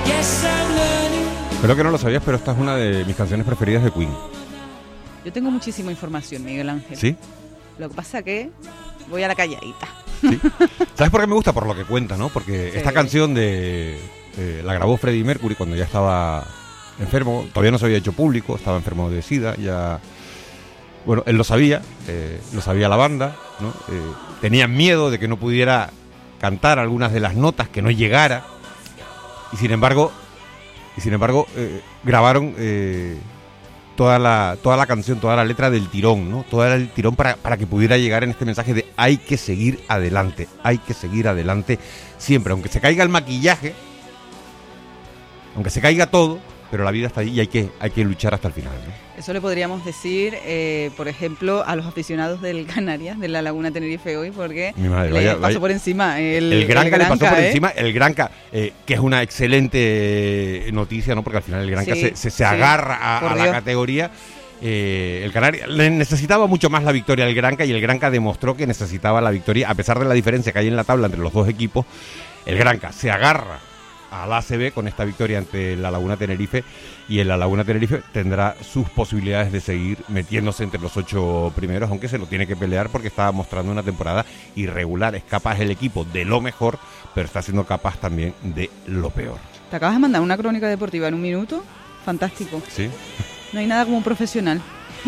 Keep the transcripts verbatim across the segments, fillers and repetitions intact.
Creo que no lo sabías, pero esta es una de mis canciones preferidas de Queen. Yo tengo muchísima información, Miguel Ángel. ¿Sí? Lo que pasa que voy a la calladita. ¿Sí? ¿Sabes por qué me gusta? Por lo que cuenta, ¿no? Porque sí. Esta canción de eh, la grabó Freddie Mercury cuando ya estaba enfermo. Todavía no se había hecho público, estaba enfermo de SIDA. Ya, bueno, él lo sabía, eh, lo sabía la banda, ¿no? Eh, tenían miedo de que no pudiera cantar algunas de las notas, que no llegara. Y sin embargo, y sin embargo eh, grabaron eh, toda la toda la canción, toda la letra del tirón, ¿no? Toda el tirón para, para que pudiera llegar en este mensaje de hay que seguir adelante, hay que seguir adelante siempre, aunque se caiga el maquillaje, aunque se caiga todo, pero la vida está ahí y hay que, hay que luchar hasta el final, ¿no? Eso le podríamos decir, eh, por ejemplo, a los aficionados del Canarias, de la Laguna Tenerife hoy, porque Mi madre, le vaya, pasó vaya. por encima el, el Granca, el Granca le pasó por ¿eh? encima, el Granca, eh, que es una excelente noticia, ¿no? Porque al final el Granca sí, se, se, se sí, agarra a, a la Dios. categoría. Eh, el Canarias necesitaba mucho más la victoria al Granca y el Granca demostró que necesitaba la victoria, a pesar de la diferencia que hay en la tabla entre los dos equipos. El Granca se agarra al A C B con esta victoria ante la Laguna Tenerife y en la Laguna Tenerife tendrá sus posibilidades de seguir metiéndose entre los ocho primeros, aunque se lo tiene que pelear porque está mostrando una temporada irregular. Es capaz el equipo de lo mejor, pero está siendo capaz también de lo peor. Te acabas de mandar una crónica deportiva en un minuto, fantástico. Sí. No hay nada como un profesional.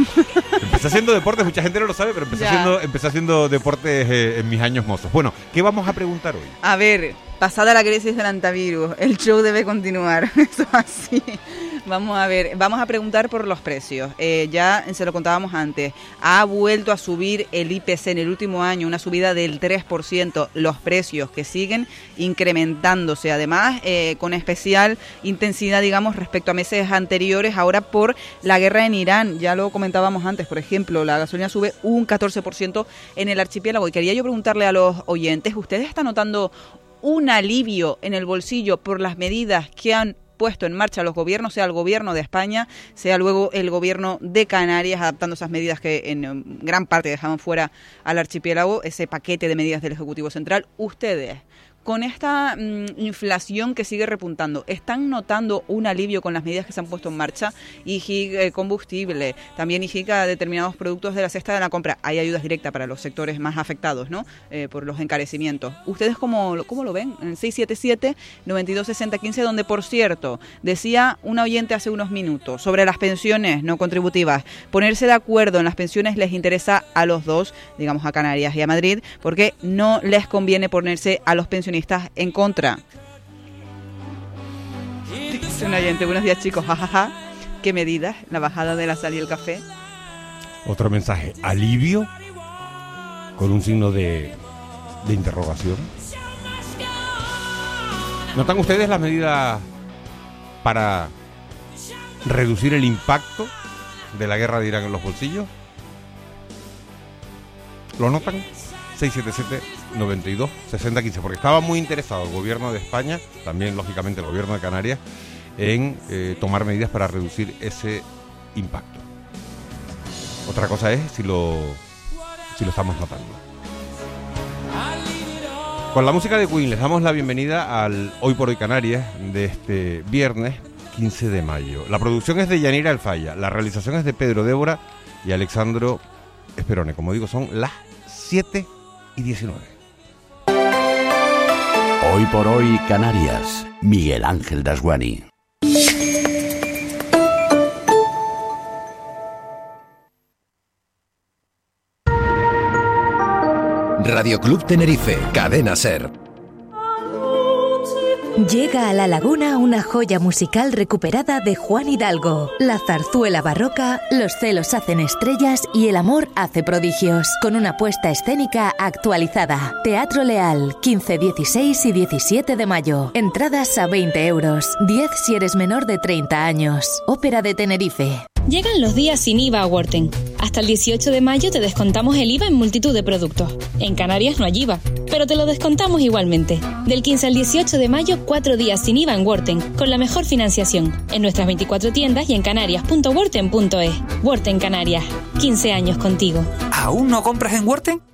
Empecé haciendo deportes, mucha gente no lo sabe, pero empecé, haciendo, empecé haciendo deportes eh, en mis años mozos. Bueno, ¿qué vamos a preguntar hoy? A ver, pasada la crisis del antivirus, el show debe continuar. Eso es así. Vamos a ver, vamos a preguntar por los precios. Eh, ya se lo contábamos antes. Ha vuelto a subir el I P C en el último año, una subida del tres por ciento. Los precios que siguen incrementándose. Además, eh, con especial intensidad, digamos, respecto a meses anteriores, ahora por la guerra en Irán. Ya lo comentábamos antes, por ejemplo, la gasolina sube un catorce por ciento en el archipiélago. Y quería yo preguntarle a los oyentes, ¿ustedes están notando un alivio en el bolsillo por las medidas que han puesto en marcha los gobiernos, sea el gobierno de España, sea luego el gobierno de Canarias, adaptando esas medidas que en gran parte dejaban fuera al archipiélago, ese paquete de medidas del Ejecutivo Central? Ustedes, con esta mmm, inflación que sigue repuntando, ¿están notando un alivio con las medidas que se han puesto en marcha? I G I C, eh, combustible, también I G I C a determinados productos de la cesta de la compra. Hay ayudas directas para los sectores más afectados, ¿no? Eh, por los encarecimientos. ¿Ustedes cómo, cómo lo ven? En seis siete siete, nueve dos seis cero uno cinco, donde, por cierto, decía una oyente hace unos minutos sobre las pensiones no contributivas. Ponerse de acuerdo en las pensiones les interesa a los dos, digamos a Canarias y a Madrid, porque no les conviene ponerse a los pensionistas en contra. Dice un oyente, buenos días chicos, jajaja, ¿qué medidas? La bajada de la sal y el café. Otro mensaje, alivio, con un signo de, de interrogación. ¿Notan ustedes las medidas para reducir el impacto de la guerra de Irán en los bolsillos? ¿Lo notan? seis siete siete, nueve dos, seis cero uno cinco, porque estaba muy interesado el gobierno de España, también lógicamente el gobierno de Canarias, en eh, tomar medidas para reducir ese impacto. Otra cosa es si lo, si lo estamos notando. Con la música de Queen les damos la bienvenida al Hoy por Hoy Canarias de este viernes quince de mayo. La producción es de Yanira Alfaya, la realización es de Pedro Débora y Alexandro Esperone. Como digo, son las siete y diecinueve. Hoy por Hoy Canarias, Miguel Ángel Dasguani. Radio Club Tenerife, Cadena Ser. Llega a La Laguna una joya musical recuperada de Juan Hidalgo. La zarzuela barroca, Los celos hacen estrellas y El amor hace prodigios. Con una puesta escénica actualizada. Teatro Leal, quince, dieciséis y diecisiete de mayo. Entradas a veinte euros. diez si eres menor de treinta años. Ópera de Tenerife. Llegan los días sin I V A a Worten. Hasta el dieciocho de mayo te descontamos el I V A en multitud de productos. En Canarias no hay I V A, pero te lo descontamos igualmente. Del quince al dieciocho de mayo, cuatro días sin I V A en Worten, con la mejor financiación. En nuestras veinticuatro tiendas y en canarias punto worten punto es. Worten Canarias, quince años contigo. ¿Aún no compras en Worten?